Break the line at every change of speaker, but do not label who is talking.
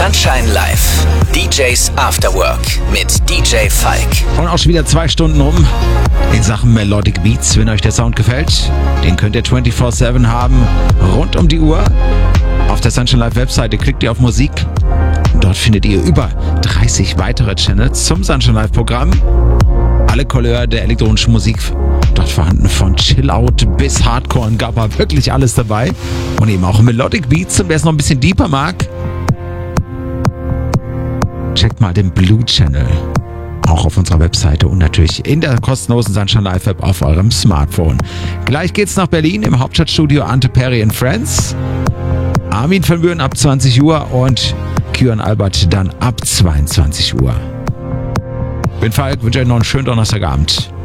Sunshine Live. DJs After Work mit DJ Falk.
Und auch schon wieder 2 Stunden rum in Sachen Melodic Beats. Wenn euch der Sound gefällt, den könnt ihr 24/7 haben, rund um die Uhr. Auf der Sunshine Live Webseite klickt ihr auf Musik. Dort findet ihr über 30 weitere Channels zum Sunshine Live Programm. Alle Couleur der elektronischen Musik dort vorhanden, von Chill-Out bis Hardcore und Gabba, wirklich alles dabei. Und eben auch Melodic Beats. Und wer es noch ein bisschen deeper mag, checkt mal den Blue Channel. Auch auf unserer Webseite und natürlich in der kostenlosen Sunshine Live App auf eurem Smartphone. Gleich geht's nach Berlin im Hauptstadtstudio Ante Perry and Friends. Armin van Buuren ab 20 Uhr und Kieran Albert dann ab 22 Uhr. Bin Falk, wünsche euch noch einen schönen Donnerstagabend.